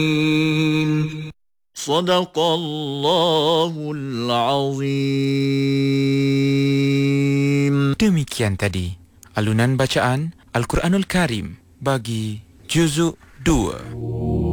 Sadaqallahul Azim. Demikian tadi alunan bacaan Al-Quranul Karim bagi Juzuk 2.